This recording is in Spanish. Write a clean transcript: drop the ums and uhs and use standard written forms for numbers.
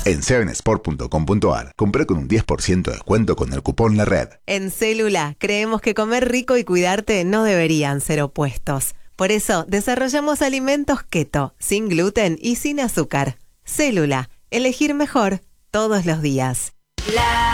En 7sport.com.ar, compré con un 10% de descuento con el cupón La Red. En Célula, creemos que comer rico y cuidarte no deberían ser opuestos. Por eso, desarrollamos alimentos keto, sin gluten y sin azúcar. Célula, elegir mejor todos los días. La